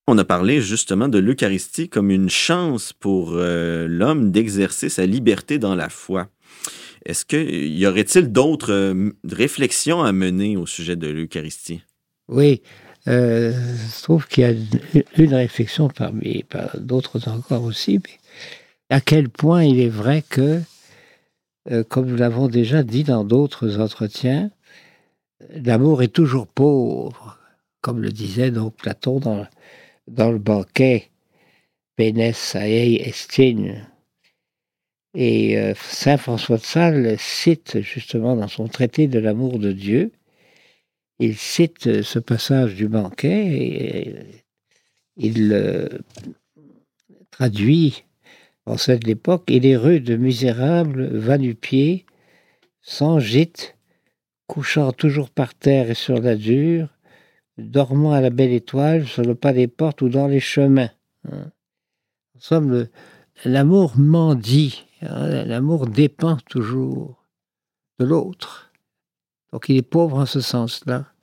On a parlé justement de l'Eucharistie comme une chance pour l'homme d'exercer sa liberté dans la foi. Est-ce qu'il y aurait-il d'autres réflexions à mener au sujet de l'Eucharistie? Oui, je trouve qu'il y a une réflexion par d'autres encore aussi, mais à quel point il est vrai que, comme nous l'avons déjà dit dans d'autres entretiens, l'amour est toujours pauvre, comme le disait donc Platon dans le banquet Penes aei estin. Et saint François de Sales cite justement dans son traité de l'amour de Dieu, il cite ce passage du banquet et il traduit en cette époque: « Il est rude, misérable, va nu-pied, sans gîte, couchant toujours par terre et sur la dure, dormant à la belle étoile, sur le pas des portes ou dans les chemins. » En somme, l'amour mendie, l'amour dépend toujours de l'autre. Donc il est pauvre en ce sens-là.